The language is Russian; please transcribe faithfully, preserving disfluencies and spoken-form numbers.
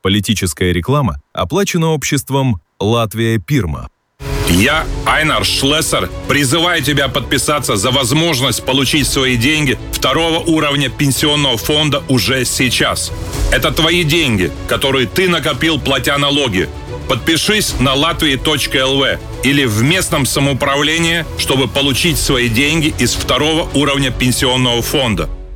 Политическая реклама оплачена обществом «Латвия Пирма». Я, Айнар Шлессер, призываю тебя подписаться за возможность получить свои деньги второго уровня пенсионного фонда уже сейчас. Это твои деньги, которые ты накопил, платя налоги. Подпишись на латвии точка эл ви или в местном самоуправлении, чтобы получить свои деньги из второго уровня пенсионного фонда.